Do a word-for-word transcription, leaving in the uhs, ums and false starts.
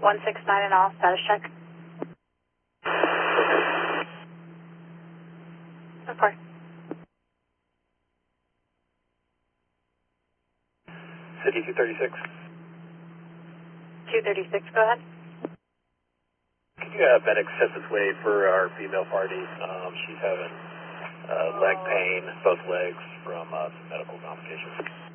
one six nine and all, status check. Okay. City two thirty-six. two thirty-six, go ahead. Can you have medics set this way for our female party? Um, she's having uh, leg pain, both legs, from uh, some medical complications.